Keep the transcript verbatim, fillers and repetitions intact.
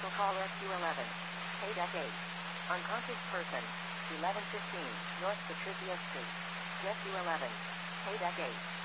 Special call S U eleven. Paydeck eight. Unconscious person. eleven fifteen, North Patricia Street. S U eleven. Paydeck eight.